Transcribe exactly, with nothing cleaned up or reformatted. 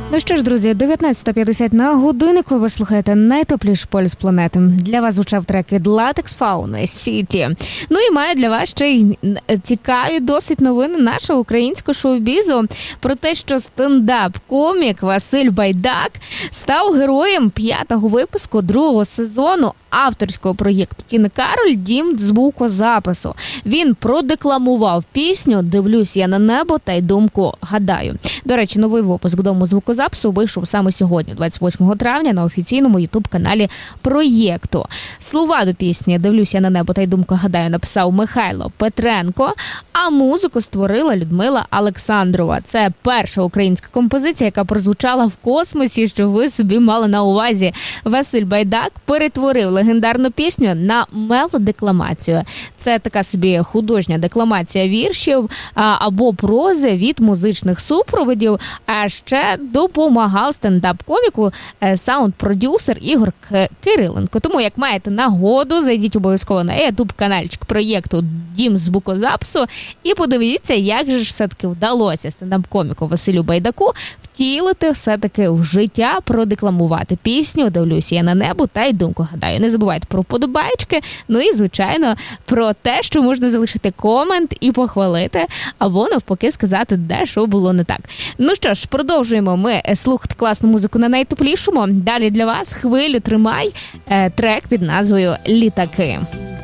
Ну що ж, друзі, дев'ятнадцята п'ятдесят на годиннику. Ви слухаєте найтопліший полюс планети. Для вас звучав трек від Latex Fauna City. Ну і має для вас ще й цікаві досить новини нашого українського шоу-бізу про те, що стендап-комік Василь Байдак став героєм п'ятого випуску другого сезону авторського проєкту Тіни Кароль «Дім звукозапису». Він продекламував пісню «Дивлюсь я на небо та й думку гадаю». До речі, новий випуск «Дому звукозапису» вийшов саме сьогодні, двадцять восьмого травня, на офіційному ютуб-каналі проєкту. Слова до пісні «Дивлюсь я на небо та й думку гадаю» написав Михайло Петренко, а музику створила Людмила Олександрова. Це перша українська композиція, яка прозвучала в космосі, що ви собі мали на увазі. Василь Байдак перетворив легендарну пісню на мелодекламацію. Це така собі художня декламація віршів або прози від музичних супроводів, а ще допомагав стендап-коміку саунд-продюсер Ігор Кириленко. Тому, як маєте нагоду, зайдіть обов'язково на ютуб-канальчик проєкту «Дім звукозапису» і подивіться, як же ж все-таки вдалося стендап-коміку Василю Байдаку втілити все-таки в життя, продекламувати пісню «Дивлюсь я на небо та й думку гадаю». Не забувайте про вподобайки, ну і, звичайно, про те, що можна залишити комент і похвалити, або навпаки сказати, де що було не так. Ну що ж, продовжуємо ми слухати класну музику на найтоплішому. Далі для вас «Хвилю тримай», трек під назвою «Літаки».